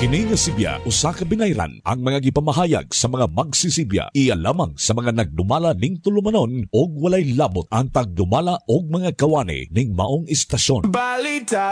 Kini nga Sibya usa ka binayran ang mga gipamahayag sa mga magsisibya iya lamang sa mga nagdumala ning tulumanon og walay labot ang tagdumala og mga kawani ning maong istasyon. Balita